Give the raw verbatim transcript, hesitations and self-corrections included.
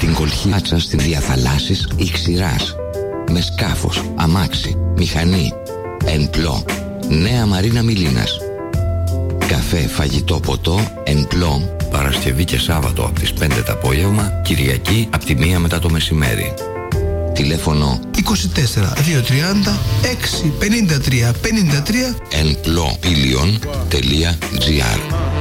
την Κολχιάτσα στην Διαθαλάσσης ή Ξηράς. Με σκάφος, αμάξι, μηχανή, εν πλώ. Νέα Μαρίνα Μιλίνας. Καφέ, φαγητό, ποτό, εν πλώ. Παρασκευή και Σάββατο από τις πέντε το απόγευμα, Κυριακή από τη μία μετά το μεσημέρι. Τηλέφωνο είκοσι τέσσερα διακόσια τριάντα έξι πενήντα τρία πενήντα τρία εν πλώ ήλιον τελεία τζι άρ.